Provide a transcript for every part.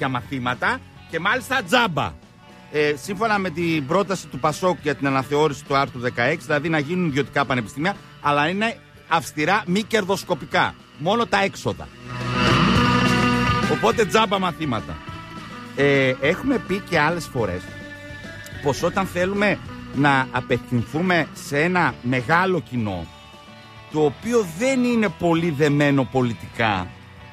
τέτοια μαθήματα και μάλιστα τζάμπα. Σύμφωνα με την πρόταση του Πασόκ για την αναθεώρηση του άρθρου 16, δηλαδή να γίνουν ιδιωτικά πανεπιστήμια, αλλά είναι αυστηρά μη κερδοσκοπικά. Μόνο τα έξοδα. Οπότε τζάμπα μαθήματα. Έχουμε πει και άλλες φορές πως όταν θέλουμε να απευθυνθούμε σε ένα μεγάλο κοινό, το οποίο δεν είναι πολύ δεμένο πολιτικά,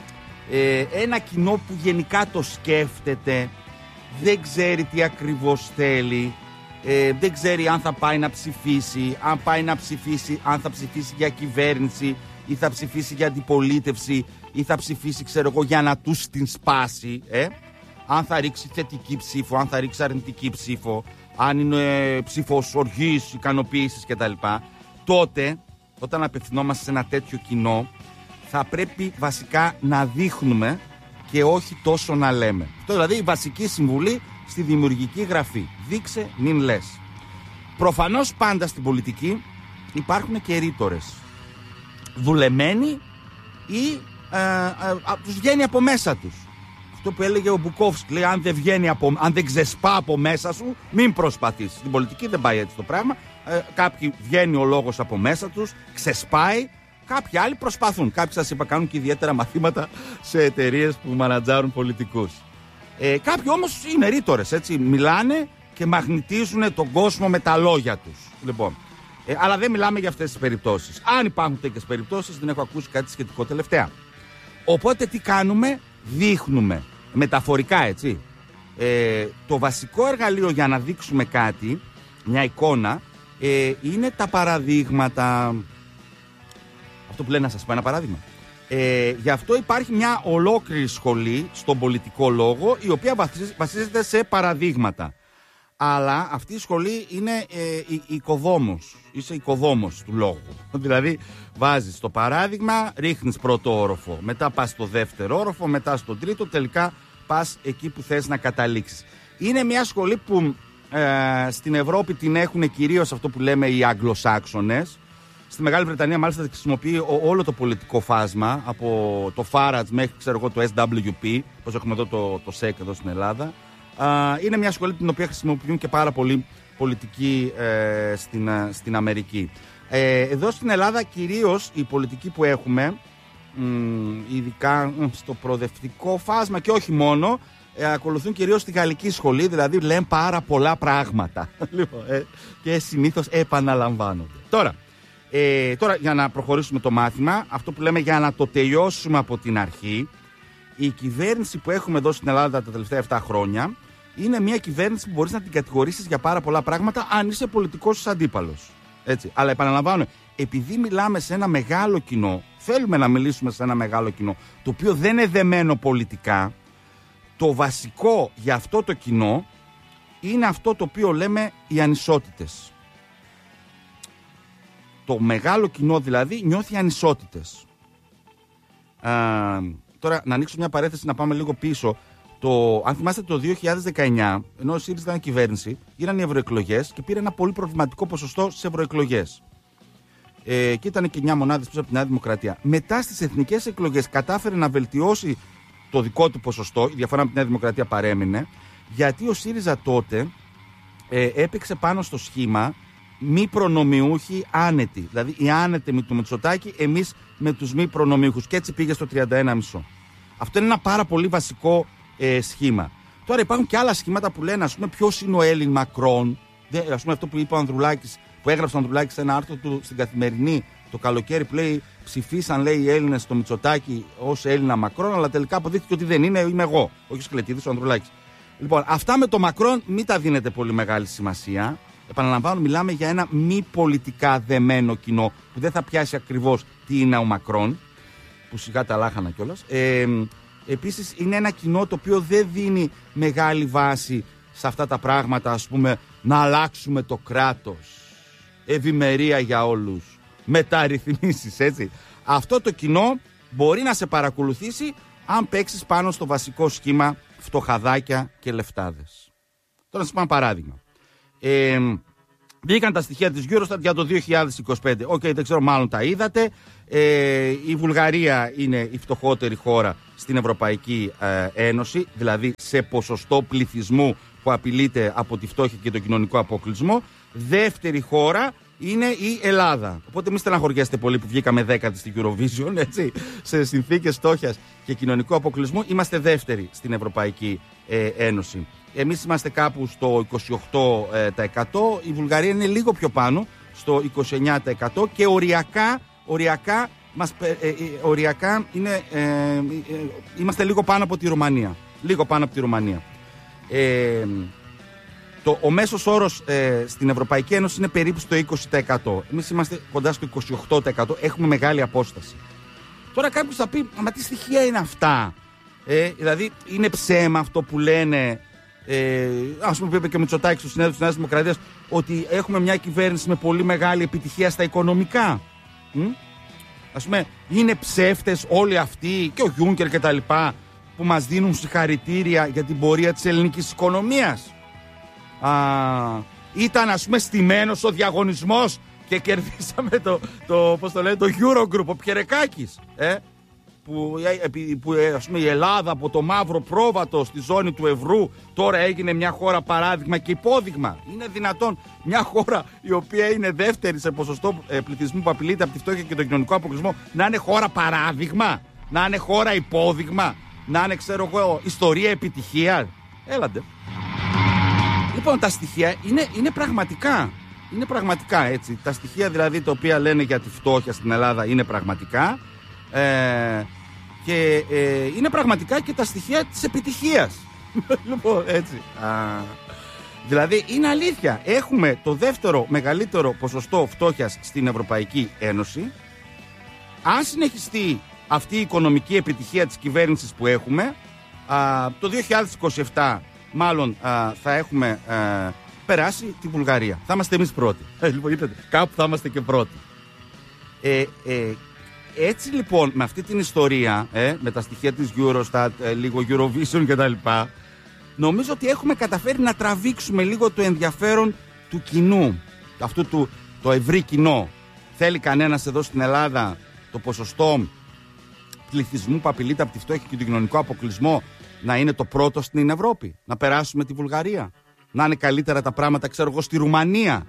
ένα κοινό που γενικά το σκέφτεται, δεν ξέρει τι ακριβώς θέλει, δεν ξέρει αν θα πάει να ψηφίσει, αν πάει να ψηφίσει, αν θα ψηφίσει για κυβέρνηση ή θα ψηφίσει για αντιπολίτευση ή θα ψηφίσει, ξέρω εγώ, για να τους την σπάσει, αν θα ρίξει θετική ψήφο, αν θα ρίξει αρνητική ψήφο, αν είναι ψήφος οργής, ικανοποίησης κτλ. Τότε, όταν απευθυνόμαστε σε ένα τέτοιο κοινό, θα πρέπει βασικά να δείχνουμε και όχι τόσο να λέμε. Αυτό δηλαδή η βασική συμβουλή στη δημιουργική γραφή. Δείξε, μην λες. Προφανώς πάντα στην πολιτική υπάρχουν και ρήτορες. Δουλεμένοι ή τους βγαίνει από μέσα τους. Αυτό που έλεγε ο Μπουκόφσκι, λέει, αν δεν ξεσπά από μέσα σου, μην προσπαθείς. Στην πολιτική δεν πάει έτσι το πράγμα. Κάποιοι βγαίνει ο λόγος από μέσα τους, ξεσπάει. Κάποιοι άλλοι προσπαθούν. Κάποιοι, σας είπα, κάνουν και ιδιαίτερα μαθήματα σε εταιρείες που μανατζάρουν πολιτικούς. Κάποιοι όμως είναι ρήτορες, έτσι. Μιλάνε και μαγνητίζουν τον κόσμο με τα λόγια τους. Λοιπόν, αλλά δεν μιλάμε για αυτές τις περιπτώσεις. Αν υπάρχουν τέτοιες περιπτώσεις, δεν έχω ακούσει κάτι σχετικό τελευταία. Οπότε τι κάνουμε? Δείχνουμε. Μεταφορικά, έτσι. Το βασικό εργαλείο για να δείξουμε κάτι, μια εικόνα, είναι τα παραδείγματα. Αυτό που λένε, να σας πω ένα παράδειγμα. Γι' αυτό υπάρχει μια ολόκληρη σχολή στον πολιτικό λόγο, η οποία βασίζεται σε παραδείγματα. Αλλά αυτή η σχολή είναι οικοδόμος. Είσαι οικοδόμος του λόγου. Δηλαδή βάζεις το παράδειγμα, ρίχνεις πρώτο όροφο, μετά πας στο δεύτερο όροφο, μετά στο τρίτο, τελικά πας εκεί που θες να καταλήξεις. Είναι μια σχολή που στην Ευρώπη την έχουν κυρίως αυτό που λέμε οι Αγγλοσάξονες. Στη Μεγάλη Βρετανία μάλιστα χρησιμοποιεί όλο το πολιτικό φάσμα, από το Farage μέχρι, ξέρω εγώ, το SWP, όπως έχουμε εδώ το SEC εδώ στην Ελλάδα. Είναι μια σχολή την οποία χρησιμοποιούν και πάρα πολύ πολιτικοί στην Αμερική. Εδώ στην Ελλάδα κυρίως η πολιτική που έχουμε, ειδικά στο προοδευτικό φάσμα και όχι μόνο, ακολουθούν κυρίως τη γαλλική σχολή, δηλαδή λένε πάρα πολλά πράγματα και συνήθως επαναλαμβάνονται. Τώρα για να προχωρήσουμε το μάθημα, αυτό που λέμε για να το τελειώσουμε από την αρχή, η κυβέρνηση που έχουμε εδώ στην Ελλάδα τα τελευταία 7 χρόνια είναι μια κυβέρνηση που μπορείς να την κατηγορήσεις για πάρα πολλά πράγματα αν είσαι πολιτικός αντίπαλος. Έτσι. Αλλά επαναλαμβάνω, επειδή μιλάμε σε ένα μεγάλο κοινό, θέλουμε να μιλήσουμε σε ένα μεγάλο κοινό, το οποίο δεν είναι δεμένο πολιτικά, το βασικό για αυτό το κοινό είναι αυτό το οποίο λέμε οι ανισότητες. Το μεγάλο κοινό δηλαδή νιώθει ανισότητες. Τώρα να ανοίξω μια παρένθεση να πάμε λίγο πίσω. Αν θυμάστε το 2019, ενώ ο ΣΥΡΙΖΑ ήταν κυβέρνηση, γίνανε οι ευρωεκλογές και πήρε ένα πολύ προβληματικό ποσοστό στις ευρωεκλογές. Και ήταν και 9 μονάδες πίσω από τη Νέα Δημοκρατία. Μετά στις εθνικές εκλογές κατάφερε να βελτιώσει το δικό του ποσοστό, η διαφορά με τη Νέα Δημοκρατία παρέμεινε, γιατί ο ΣΥΡΙΖΑ τότε έπαιξε πάνω στο σχήμα μη προνομιούχοι άνετοι. Δηλαδή οι άνετοι με το Μητσοτάκη, εμείς με τους μη προνομιούχους. Και έτσι πήγε στο 31,5. Αυτό είναι ένα πάρα πολύ βασικό σχήμα. Τώρα υπάρχουν και άλλα σχήματα που λένε, ας πούμε, ποιος είναι ο Έλλην Μακρόν. Ας πούμε αυτό που είπε ο Ανδρουλάκης, που έγραψε ο Ανδρουλάκης σε ένα άρθρο του στην Καθημερινή το καλοκαίρι, που λέει ψηφίσαν, λέει, οι Έλληνες στο Μητσοτάκη ως Έλληνα Μακρόν, αλλά τελικά αποδείχθηκε ότι δεν είναι, είμαι εγώ. Όχι ο Σκλετίδης, ο Ανδρουλάκης. Λοιπόν, αυτά με το Μακρόν μην τα δίνετε πολύ μεγάλη σημασία. Επαναλαμβάνω, μιλάμε για ένα μη πολιτικά δεμένο κοινό που δεν θα πιάσει ακριβώς τι είναι ο Μακρόν, που σιγά τα λάχανα κιόλας. Επίσης είναι ένα κοινό το οποίο δεν δίνει μεγάλη βάση σε αυτά τα πράγματα, ας πούμε, να αλλάξουμε το κράτος, ευημερία για όλους, μεταρρυθμίσεις, έτσι. Αυτό το κοινό μπορεί να σε παρακολουθήσει αν παίξεις πάνω στο βασικό σχήμα φτωχαδάκια και λεφτάδες. Τώρα να σας πω ένα παράδειγμα. Βγήκαν τα στοιχεία της Eurostat για το 2025. Δεν ξέρω, μάλλον τα είδατε. Η Βουλγαρία είναι η φτωχότερη χώρα στην Ευρωπαϊκή Ένωση, δηλαδή σε ποσοστό πληθυσμού που απειλείται από τη φτώχεια και τον κοινωνικό αποκλεισμό. Δεύτερη χώρα είναι η Ελλάδα. Οπότε μην στεναχωριέστε πολύ που βγήκαμε 10η στην Eurovision, έτσι. Σε συνθήκες φτώχειας και κοινωνικού αποκλεισμού είμαστε δεύτεροι στην Ευρωπαϊκή Ένωση. Εμείς είμαστε κάπου στο 28%, η Βουλγαρία είναι λίγο πιο πάνω, στο 29% και οριακά είναι, είμαστε λίγο πάνω από τη Ρουμανία. Λίγο πάνω από τη Ρουμανία. Ο μέσος όρος στην Ευρωπαϊκή Ένωση είναι περίπου στο 20%. Εμείς είμαστε κοντά στο 28%. Έχουμε μεγάλη απόσταση. Τώρα κάποιος θα πει, μα τι στοιχεία είναι αυτά? Δηλαδή είναι ψέμα αυτό που λένε, ας πούμε, είπε και ο Μητσοτάκης στο συνέδριο της Νέας Δημοκρατίας, ότι έχουμε μια κυβέρνηση με πολύ μεγάλη επιτυχία στα οικονομικά. Ας πούμε, είναι ψεύτες όλοι αυτοί και ο Γιούνκερ και τα λοιπά που μας δίνουν συγχαρητήρια για την πορεία της ελληνικής οικονομίας? Ήταν, ας πούμε, στημένος ο διαγωνισμός και κερδίσαμε πώς το λένε, το Eurogroup, ο Πιερεκάκης, που ας πούμε, η Ελλάδα από το μαύρο πρόβατο στη ζώνη του ευρώ τώρα έγινε μια χώρα παράδειγμα και υπόδειγμα? Είναι δυνατόν μια χώρα η οποία είναι δεύτερη σε ποσοστό πληθυσμού που απειλείται από τη φτώχεια και τον κοινωνικό αποκλεισμό να είναι χώρα παράδειγμα, να είναι χώρα υπόδειγμα, να είναι, ξέρω εγώ, ιστορία επιτυχία? Έλατε. Λοιπόν, τα στοιχεία είναι πραγματικά. Είναι πραγματικά, έτσι. Τα στοιχεία δηλαδή τα οποία λένε για τη φτώχεια στην Ελλάδα είναι πραγματικά. Και είναι πραγματικά και τα στοιχεία της επιτυχίας. Λοιπόν, έτσι. Δηλαδή είναι αλήθεια. Έχουμε το δεύτερο μεγαλύτερο ποσοστό φτώχειας στην Ευρωπαϊκή Ένωση. Αν συνεχιστεί αυτή η οικονομική επιτυχία της κυβέρνησης που έχουμε, το 2027 μάλλον θα έχουμε περάσει τη Βουλγαρία. Θα είμαστε εμείς πρώτοι. Λοιπόν, είπατε, κάπου θα είμαστε και πρώτοι. Έτσι λοιπόν, με αυτή την ιστορία, με τα στοιχεία της Eurostat, λίγο Eurovision κτλ., νομίζω ότι έχουμε καταφέρει να τραβήξουμε λίγο το ενδιαφέρον του κοινού, αυτού το ευρύ κοινό. Θέλει κανένας εδώ στην Ελλάδα το ποσοστό πληθυσμού που απειλείται από τη φτώχεια και τον κοινωνικό αποκλεισμό να είναι το πρώτο στην Ευρώπη? Να περάσουμε τη Βουλγαρία? Να είναι καλύτερα τα πράγματα, ξέρω εγώ, στη Ρουμανία?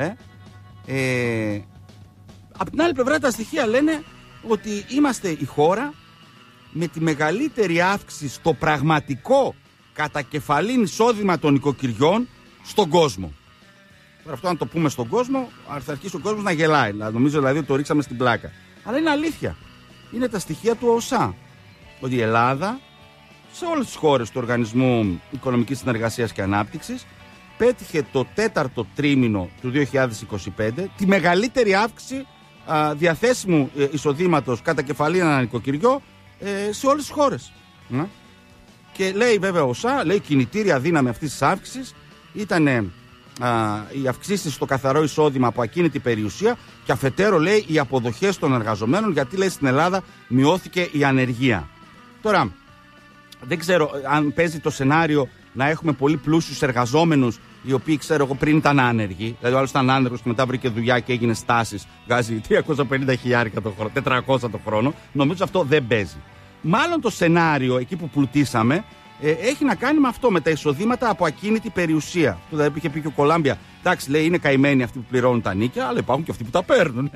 Από την άλλη πλευρά τα στοιχεία λένε ότι είμαστε η χώρα με τη μεγαλύτερη αύξηση στο πραγματικό κατακεφαλήν εισόδημα των οικοκυριών στον κόσμο. Τώρα αυτό, αν το πούμε στον κόσμο, θα αρχίσει ο κόσμος να γελάει. Νομίζω δηλαδή ότι το ρίξαμε στην πλάκα. Αλλά είναι αλήθεια. Είναι τα στοιχεία του ΟΣΑ. Ότι η Ελλάδα, σε όλες τις χώρες του Οργανισμού Οικονομικής Συνεργασίας και Ανάπτυξης, πέτυχε το τέταρτο τρίμηνο του 2025 τη μεγαλύτερη αύξηση διαθέσιμου εισοδήματος κατά κεφαλήν ανά νοικοκυριό σε όλες τις χώρες. Και λέει βέβαια ο ΩΣΑ, λέει κινητήρια δύναμη αυτής της αύξησης ήταν οι αυξήσεις στο καθαρό εισόδημα από ακίνητη περιουσία και αφετέρου λέει οι αποδοχές των εργαζομένων, γιατί λέει στην Ελλάδα μειώθηκε η ανεργία. Τώρα δεν ξέρω αν παίζει το σενάριο να έχουμε πολύ πλούσιους εργαζόμενους οι οποίοι, ξέρω εγώ, πριν ήταν άνεργοι. Δηλαδή ο άλλος ήταν άνεργος και μετά βρήκε δουλειά και έγινε στάσεις, βγάζει 350.000 το χρόνο, 400 το χρόνο. Νομίζω αυτό δεν παίζει. Μάλλον το σενάριο εκεί που πλουτίσαμε έχει να κάνει με αυτό, με τα εισοδήματα από ακίνητη περιουσία. Δηλαδή είχε πει και ο Κολάμπια, εντάξει, λέει, είναι καημένοι αυτοί που πληρώνουν τα νίκια, αλλά υπάρχουν και αυτοί που τα παίρνουν.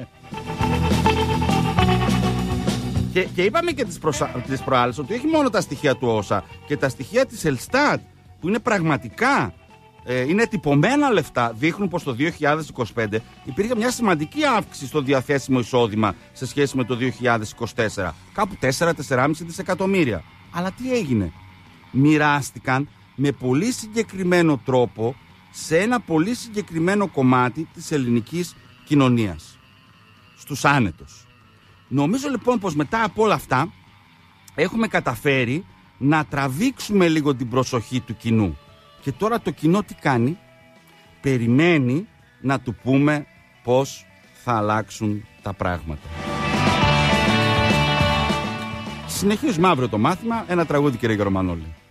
Και είπαμε και τις προάλλες ότι όχι μόνο τα στοιχεία του ΩΣΑ και τα στοιχεία της Ελστάτ που είναι πραγματικά, είναι τυπωμένα λεφτά, δείχνουν πως το 2025 υπήρχε μια σημαντική αύξηση στο διαθέσιμο εισόδημα σε σχέση με το 2024. Κάπου 4-4,5 δισεκατομμύρια. Αλλά τι έγινε? Μοιράστηκαν με πολύ συγκεκριμένο τρόπο σε ένα πολύ συγκεκριμένο κομμάτι της ελληνικής κοινωνίας. Στους άνετους. Νομίζω λοιπόν πως μετά από όλα αυτά έχουμε καταφέρει να τραβήξουμε λίγο την προσοχή του κοινού. Και τώρα το κοινό τι κάνει? Περιμένει να του πούμε πως θα αλλάξουν τα πράγματα. Συνεχίζουμε αύριο το μάθημα. Ένα τραγούδι, κύριε Γερμανόλη.